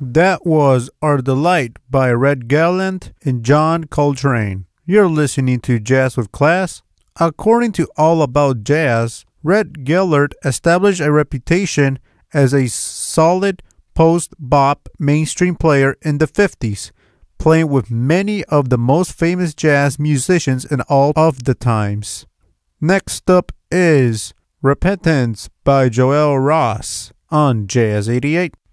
That was Our Delight by Red Gallant and John Coltrane. You're listening to Jazz with Class. According to All About Jazz, Red Gellert established a reputation as a solid post-bop mainstream player in the 50s, playing with many of the most famous jazz musicians in all of the times. Next up is Repentance by Joel Ross on Jazz 88.